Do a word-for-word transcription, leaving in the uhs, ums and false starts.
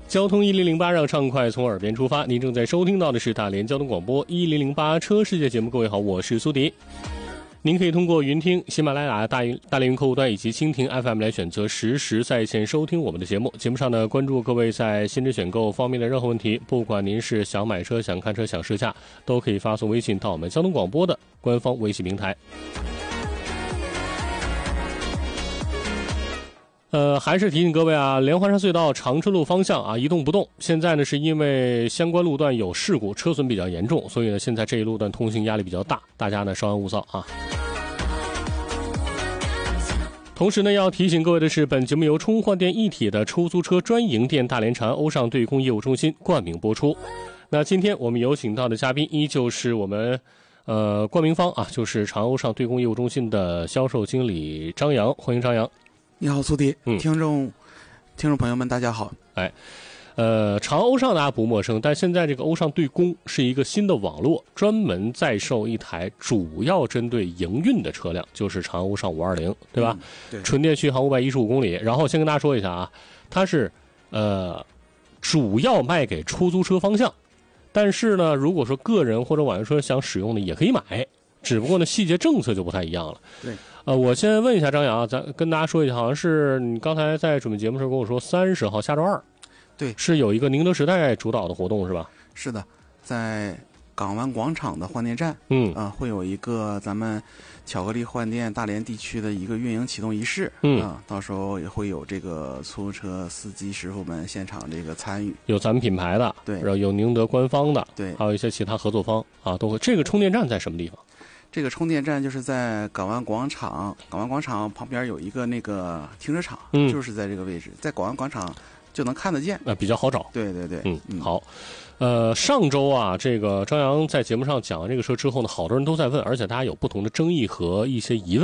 交通一零零八让畅快从耳边出发，您正在收听到的是大连交通广播一零零八车世界节目。各位好，我是苏迪。您可以通过云听、喜马拉雅、大云大连云客户端以及蜻蜓 F M 来选择实时在线收听我们的节目。节目上呢，关注各位在新车选购方面的任何问题，不管您是想买车、想看车、想试驾，都可以发送微信到我们交通广播的官方微信平台。呃，还是提醒各位啊，连环山隧道长春路方向啊一动不动。现在呢，是因为相关路段有事故，车损比较严重，所以呢，现在这一路段通行压力比较大，大家呢稍安勿躁啊。同时呢，要提醒各位的是，本节目由充换电一体的出租车专营店大连长安欧尚对公业务中心冠名播出。那今天我们有请到的嘉宾依旧是我们呃冠名方啊，就是长安欧尚对公业务中心的销售经理张扬，欢迎张扬。 你好，苏迪， 嗯， 听众听众朋友们，大家好。 哎，呃，长安欧尚大家不陌生，但现在这个欧尚对公是一个新的网络，专门在售一台主要针对营运的车辆，就是长安欧尚五二零，对吧？ 嗯、对， 纯电续航五百一十五公里。然后先跟大家说一下啊，它是呃主要卖给出租车方向，但是呢，如果说个人或者网约车想使用的也可以买，只不过呢细节政策就不太一样了。 对。 呃，我先问一下张扬啊，咱跟大家说一下，好像是你刚才在准备节目时候跟我说，三十号下周二， 对， 是有一个宁德时代主导的活动是吧？ 是的，在港湾广场的换电站， 嗯啊、呃，会有一个咱们巧克力换电大连地区的一个运营启动仪式， 嗯啊、呃，到时候也会有这个出租车司机师傅们现场这个参与， 有咱们品牌的， 对， 然后有宁德官方的， 对， 还有一些其他合作方啊，都会。这个充电站在什么地方？ 这个充电站就是在港湾广场，港湾广场旁边有一个那个停车场， 嗯， 就是在这个位置，在港湾广场就能看得见， 呃，比较好找。 对对对， 嗯， 嗯好。呃，上周啊，这个张扬在节目上讲完这个车之后呢，好多人都在问，而且大家有不同的争议和一些疑问。